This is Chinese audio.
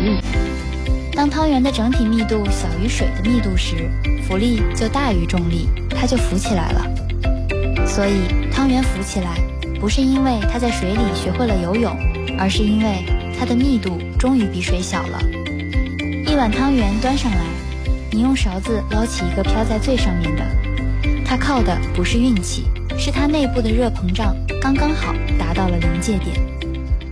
力。 当汤圆的整体密度小于水的密度时，浮力就大于重力，它就浮起来了。所以汤圆浮起来，不是因为它在水里学会了游泳，而是因为它的密度终于比水小了。一碗汤圆端上来，你用勺子捞起一个飘在最上面的，它靠的不是运气，是它内部的热膨胀刚刚好达到了临界点。